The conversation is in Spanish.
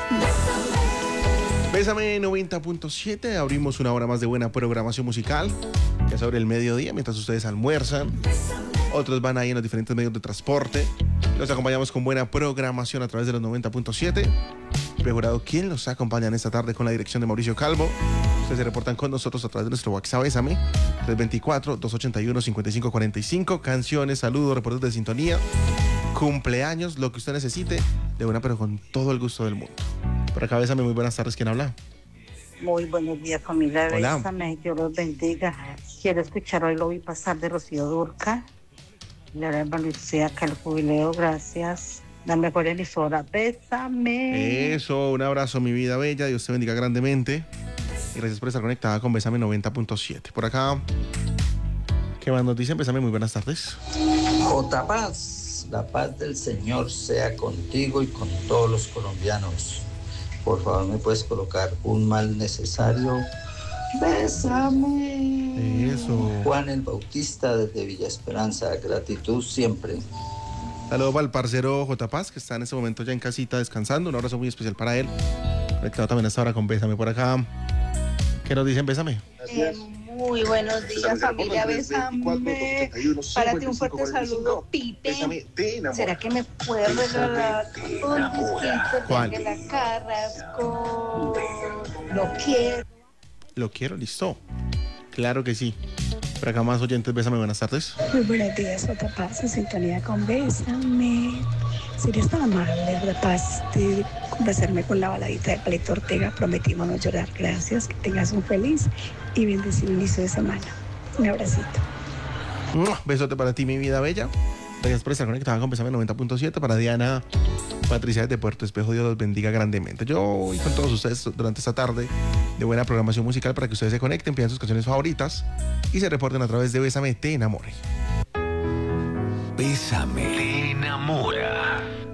Bésame 90.7, abrimos una hora más de buena programación musical, ya sobre el mediodía, mientras ustedes almuerzan. Otros van ahí en los diferentes medios de transporte. Los acompañamos con buena programación a través de los 90.7. Prejurado, ¿quién los acompaña en esta tarde con la dirección de Mauricio Calvo? Ustedes se reportan con nosotros a través de nuestro WhatsApp Bésame 324-281-5545. Canciones, saludos, reportes de sintonía, cumpleaños, lo que usted necesite, de una pero con todo el gusto del mundo. Por acá Bésame, muy buenas tardes, ¿quién habla? Muy buenos días, familia. Hola. Bésame, Dios los bendiga. Quiero escuchar Hoy lo vi pasar de Rocío Dúrcal. La verdad, Lucía, que el jubileo, gracias. La mejor emisora, Bésame. Eso, un abrazo, mi vida bella, Dios te bendiga grandemente. Y gracias por estar conectada con Bésame 90.7. Por acá, ¿qué más nos dicen? Bésame, muy buenas tardes. J. Paz, la paz del Señor sea contigo y con todos los colombianos. Por favor, ¿me puedes colocar un mal necesario? Bésame. Eso. Juan el Bautista desde Villa Esperanza, gratitud siempre. Saludos para el parcero J. Paz, que está en este momento ya en casita descansando. Un abrazo muy especial para él. Conectado también hasta ahora con Bésame por acá. ¿Qué nos dicen? Bésame. Muy buenos días, familia Bésame. Para ti un fuerte saludo, Pipe. ¿Será que me puedes regalar un disquito de Ángela Carrasco? Lo quiero. Lo quiero, listo. Claro que sí. Por acá más oyentes, Bésame, buenas tardes. Muy buenos días, J. Paz, en sintonía con Bésame. ¿Serías tan amable, J. Paz, de complacerme con la baladita de Palito Ortega? Prometimos no llorar. Gracias, que tengas un feliz y bendecido inicio de semana. Un abracito. Besote para ti, mi vida bella. Gracias por estar conectada con Bésame 90.7. Para Diana Patricia de Puerto Espejo, Dios los bendiga grandemente. Yo y con todos ustedes durante esta tarde de buena programación musical para que ustedes se conecten, pidan sus canciones favoritas y se reporten a través de Bésame Te Enamore. Bésame te enamora.